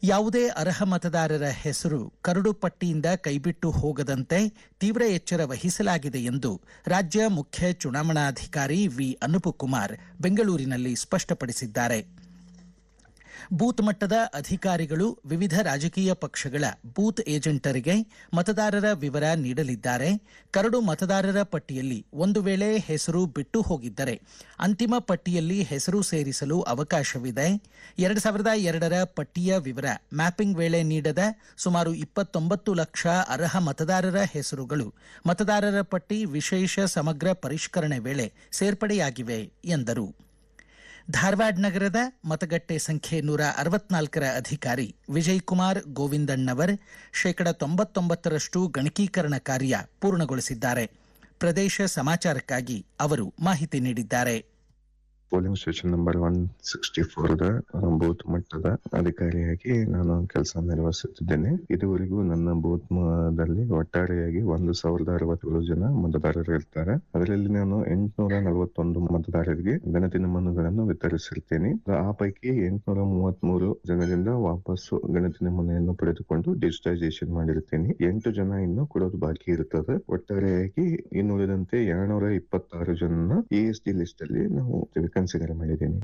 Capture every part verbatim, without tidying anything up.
ಯಾವುದೇ ಅರ್ಹ ಮತದಾರರ ಹೆಸರು ಕರಡು ಪಟ್ಟಿಯಿಂದ ಕೈಬಿಟ್ಟು ಹೋಗದಂತೆ ತೀವ್ರ ಎಚ್ಚರ ವಹಿಸಲಾಗಿದೆ ಎಂದು ರಾಜ್ಯ ಮುಖ್ಯ ಚುನಾವಣಾಧಿಕಾರಿ ವಿ ಅನುಪಕುಮಾರ್ ಬೆಂಗಳೂರಿನಲ್ಲಿ ಸ್ಪಷ್ಟಪಡಿಸಿದ್ದಾರೆ. ಬೂತ್ ಮಟ್ಟದ ಅಧಿಕಾರಿಗಳು ವಿವಿಧ ರಾಜಕೀಯ ಪಕ್ಷಗಳ ಬೂತ್ ಏಜೆಂಟರಿಗೆ ಮತದಾರರ ವಿವರ ನೀಡಲಿದ್ದಾರೆ. ಕರಡು ಮತದಾರರ ಪಟ್ಟಿಯಲ್ಲಿ ಒಂದು ವೇಳೆ ಹೆಸರು ಬಿಟ್ಟು ಹೋಗಿದ್ದರೆ ಅಂತಿಮ ಪಟ್ಟಿಯಲ್ಲಿ ಹೆಸರು ಸೇರಿಸಲು ಅವಕಾಶವಿದೆ. ಎರಡು ಸಾವಿರದ ಎರಡರ ಪಟ್ಟಿಯ ವಿವರ ಮ್ಯಾಪಿಂಗ್ ವೇಳೆ ನೀಡದ ಸುಮಾರು ಇಪ್ಪತ್ತೊಂಬತ್ತು ಲಕ್ಷ ಅರ್ಹ ಮತದಾರರ ಹೆಸರುಗಳು ಮತದಾರರ ಪಟ್ಟಿ ವಿಶೇಷ ಸಮಗ್ರ ಪರಿಷ್ಕರಣೆ ವೇಳೆ ಸೇರ್ಪಡೆಯಾಗಿವೆ ಎಂದರು. ಧಾರವಾಡ ನಗರದ ಮತಗಟ್ಟೆ ಸಂಖ್ಯೆ ನೂರ ಅರವತ್ನಾಲ್ಕರ ಅಧಿಕಾರಿ ವಿಜಯಕುಮಾರ್ ಗೋವಿಂದಣ್ಣವರ್ ಶೇಕಡ ತೊಂಬತ್ತೊಂಬತ್ತರಷ್ಟು ಗಣಕೀಕರಣ ಕಾರ್ಯ ಪೂರ್ಣಗೊಳಿಸಿದ್ದಾರೆ. ಪ್ರದೇಶ ಸಮಾಚಾರಕ್ಕಾಗಿ ಅವರು ಮಾಹಿತಿ ನೀಡಿದ್ದಾರೆ. Polling station number one sixty four booth ಮಟ್ಟದ ಅಧಿಕಾರಿಯಾಗಿ ನಾನು ಕೆಲಸ ನಿರ್ವಹಿಸುತ್ತಿದ್ದೇನೆ. ಇದುವರೆಗೂ ನನ್ನ ಬೂತ್ ದಲ್ಲಿ ಒಟ್ಟಾರೆಯಾಗಿ ಒಂದು ಸಾವಿರದ ಅರವತ್ತೇಳು ಜನ ಮತದಾರರು ಇರ್ತಾರೆ. ಅದರಲ್ಲಿ ನಾನು ಎಂಟುನೂರ ನಲವತ್ತೊಂದು ಮತದಾರರಿಗೆ ಗಣತಿ ನಮೂನೆಗಳನ್ನು ವಿತರಿಸಿರ್ತೇನೆ. ಆ ಪೈಕಿ ಎಂಟುನೂರ ಮೂವತ್ತ್ ಮೂರು ಜನರಿಂದ ವಾಪಸ್ಸು ಗಣತಿ ನಮೂನೆಯನ್ನು ಪಡೆದುಕೊಂಡು ಡಿಜಿಟೈಸೇಷನ್ ಮಾಡಿರುತ್ತೇನೆ. ಎಂಟು ಜನ ಇನ್ನು ಕೊಡೋದು ಬಾಕಿ ಇರುತ್ತದೆ. ಒಟ್ಟಾರೆಯಾಗಿ ಇನ್ನುಳಿದಂತೆ ಎರಡ್ನೂರ ಇಪ್ಪತ್ತಾರು ಜನ ಇ ಎಸ್ ಡಿ ಲಿಸ್ಟ್ ಅಲ್ಲಿ ನಾವು ಕನ್ಸಿಡರ್ ಮಾಡಿದ್ದೇನೆ.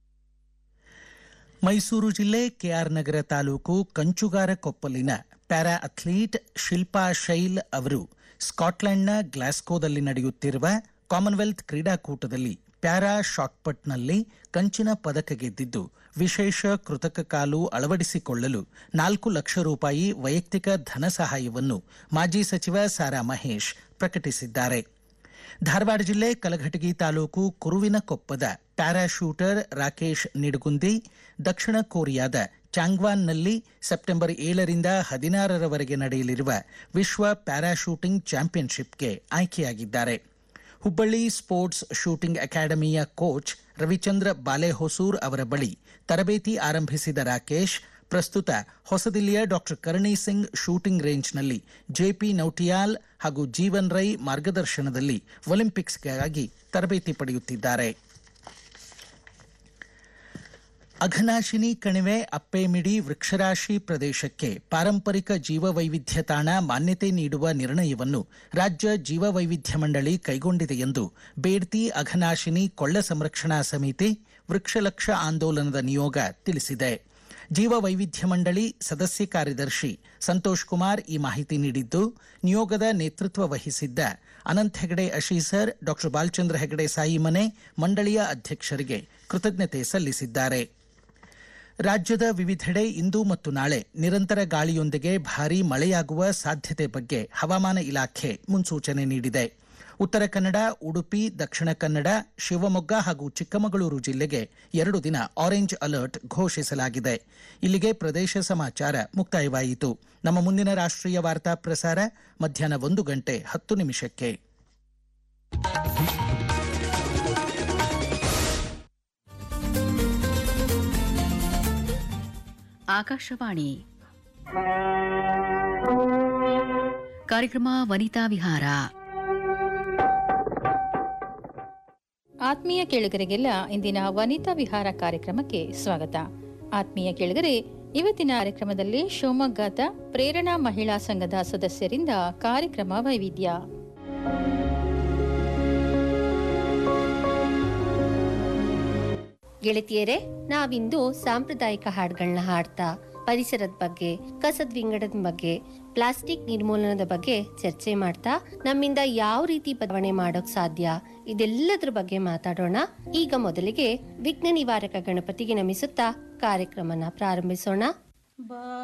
ಮೈಸೂರು ಜಿಲ್ಲೆ ಕೆಆರ್ ನಗರ ತಾಲೂಕು ಕಂಚುಗಾರಕೊಪ್ಪಲಿನ ಪ್ಯಾರಾ ಅಥ್ಲೀಟ್ ಶಿಲ್ಪಾ ಶೈಲ್ ಅವರು ಸ್ಕಾಟ್ಲೆಂಡ್ನ ಗ್ಲಾಸ್ಕೋದಲ್ಲಿ ನಡೆಯುತ್ತಿರುವ ಕಾಮನ್ವೆಲ್ತ್ ಕ್ರೀಡಾಕೂಟದಲ್ಲಿ ಪ್ಯಾರಾ ಶಾಟ್ಪಟ್ನಲ್ಲಿ ಕಂಚಿನ ಪದಕ ಗೆದ್ದಿದ್ದು ವಿಶೇಷ ಕೃತಕ ಕಾಲು ಅಳವಡಿಸಿಕೊಳ್ಳಲು ನಾಲ್ಕು ಲಕ್ಷ ರೂಪಾಯಿ ವೈಯಕ್ತಿಕ ಧನ ಸಹಾಯವನ್ನು ಮಾಜಿ ಸಚಿವ ಸಾರಾ ಮಹೇಶ್ ಪ್ರಕಟಿಸಿದ್ದಾರೆ. ಧಾರವಾಡ ಜಿಲ್ಲೆ ಕಲಘಟಗಿ ತಾಲೂಕು ಕುರುವಿನಕೊಪ್ಪದ ಪ್ಯಾರಾಶೂಟರ್ ರಾಕೇಶ್ ನಿಡಗುಂದಿ ದಕ್ಷಿಣ ಕೊರಿಯಾದ ಚಾಂಗ್ವಾನ್ನಲ್ಲಿ ಸೆಪ್ಟೆಂಬರ್ ಏಳರಿಂದ ಹದಿನಾರರವರೆಗೆ ನಡೆಯಲಿರುವ ವಿಶ್ವ ಪ್ಯಾರಾಶೂಟಿಂಗ್ ಚಾಂಪಿಯನ್ಶಿಪ್ಗೆ ಆಯ್ಕೆಯಾಗಿದ್ದಾರೆ. ಹುಬ್ಬಳ್ಳಿ ಸ್ಪೋರ್ಟ್ಸ್ ಶೂಟಿಂಗ್ ಅಕಾಡೆಮಿಯ ಕೋಚ್ ರವಿಚಂದ್ರ ಬಾಲೆಹೊಸೂರ್ ಅವರ ಬಳಿ ತರಬೇತಿ ಆರಂಭಿಸಿದ ರಾಕೇಶ್ ಪ್ರಸ್ತುತ ಹೊಸದಿಲ್ಲಿಯ doctor Karni Singh shooting ರೇಂಜ್ನಲ್ಲಿ JP Nautiyal ಹಾಗೂ ಜೀವನ್ ರೈ ಮಾರ್ಗದರ್ಶನದಲ್ಲಿ ಒಲಿಂಪಿಕ್ಸ್ಗಾಗಿ ತರಬೇತಿ ಪಡೆಯುತ್ತಿದ್ದಾರೆ. ಅಘನಾಶಿನಿ ಕಣಿವೆ ಅಪ್ಪೇಮಿಡಿ ವೃಕ್ಷರಾಶಿ ಪ್ರದೇಶಕ್ಕೆ ಪಾರಂಪರಿಕ ಜೀವವೈವಿಧ್ಯ ತಾಣ ಮಾನ್ಯತೆ ನೀಡುವ ನಿರ್ಣಯವನ್ನು ರಾಜ್ಯ ಜೀವವೈವಿಧ್ಯ ಮಂಡಳಿ ಕೈಗೊಂಡಿದೆ ಎಂದು ಬೇಡ್ತಿ ಅಘನಾಶಿನಿ ಕೊಳ್ಳ ಸಂರಕ್ಷಣಾ ಸಮಿತಿ ವೃಕ್ಷಲಕ್ಷ ಆಂದೋಲನದ ನಿಯೋಗ ತಿಳಿಸಿದೆ. ಜೀವವೈವಿಧ್ಯ ಮಂಡಳಿ ಸದಸ್ಯ ಕಾರ್ಯದರ್ಶಿ ಸಂತೋಷ್ ಕುಮಾರ್ ಈ ಮಾಹಿತಿ ನೀಡಿದ್ದು, ನಿಯೋಗದ ನೇತೃತ್ವ ವಹಿಸಿದ್ದ ಅನಂತ್ ಹೆಗಡೆ ಅಶೀಸರ್, ಡಾಕ್ಟರ್ ಬಾಲಚಂದ್ರ ಹೆಗಡೆ ಸಾಯಿಮನೆ ಮಂಡಳಿಯ ಅಧ್ಯಕ್ಷರಿಗೆ ಕೃತಜ್ಞತೆ ಸಲ್ಲಿಸಿದ್ದಾರೆ. ರಾಜ್ಯದ ವಿವಿಧೆಡೆ ಇಂದು ಮತ್ತು ನಾಳೆ ನಿರಂತರ ಗಾಳಿಯೊಂದಿಗೆ ಭಾರೀ ಮಳೆಯಾಗುವ ಸಾಧ್ಯತೆ ಬಗ್ಗೆ ಹವಾಮಾನ ಇಲಾಖೆ ಮುನ್ಸೂಚನೆ ನೀಡಿದೆ. ಉತ್ತರ ಕನ್ನಡ, ಉಡುಪಿ, ದಕ್ಷಿಣ ಕನ್ನಡ, ಶಿವಮೊಗ್ಗ ಹಾಗೂ ಚಿಕ್ಕಮಗಳೂರು ಜಿಲ್ಲೆಗೆ ಎರಡು ದಿನ ಆರೆಂಜ್ ಅಲರ್ಟ್ ಘೋಷಿಸಲಾಗಿದೆ. ಇಲ್ಲಿಗೆ ಪ್ರದೇಶ ಸಮಾಚಾರ ಮುಕ್ತಾಯವಾಯಿತು. ನಮ್ಮ ಮುಂದಿನ ರಾಷ್ಟ್ರೀಯ ವಾರ್ತಾ ಪ್ರಸಾರ ಮಧ್ಯಾಹ್ನ ಒಂದು ಗಂಟೆ ಹತ್ತು ನಿಮಿಷಕ್ಕೆ. ಆಕಾಶವಾಣಿ ಕಾರ್ಯಕ್ರಮ ವನಿತಾ ವಿಹಾರ. ಆತ್ಮೀಯ ಕೇಳುಗರಿಗೆಲ್ಲ ಇಂದಿನ ವನಿತಾ ವಿಹಾರ ಕಾರ್ಯಕ್ರಮಕ್ಕೆ ಸ್ವಾಗತ. ಆತ್ಮೀಯ ಕೇಳುಗರೆ, ಇವತ್ತಿನ ಕಾರ್ಯಕ್ರಮದಲ್ಲಿ ಶಿವಮೊಗ್ಗದ ಪ್ರೇರಣಾ ಮಹಿಳಾ ಸಂಘದ ಸದಸ್ಯರಿಂದ ಕಾರ್ಯಕ್ರಮ ವೈವಿಧ್ಯ. ಗೆಳತಿಯರೇ, ನಾವಿಂದು ಸಾಂಪ್ರದಾಯಿಕ ಹಾಡುಗಳನ್ನ ಹಾಡ್ತಾ ಪರಿಸರದ ಬಗ್ಗೆ, ಕಸದ ವಿಂಗಡದ ಬಗ್ಗೆ, ಪ್ಲಾಸ್ಟಿಕ್ ನಿರ್ಮೂಲನದ ಬಗ್ಗೆ ಚರ್ಚೆ ಮಾಡ್ತಾ ನಮ್ಮಿಂದ ಯಾವ ರೀತಿ ಬದಲಾವಣೆ ಮಾಡೋಕ್ ಸಾಧ್ಯ ಇದೆಲ್ಲದ್ರ ಬಗ್ಗೆ ಮಾತಾಡೋಣ. ಈಗ ಮೊದಲಿಗೆ ವಿಘ್ನ ನಿವಾರಕ ಗಣಪತಿಗೆ ನಮಿಸುತ್ತಾ ಕಾರ್ಯಕ್ರಮನ ಪ್ರಾರಂಭಿಸೋಣ.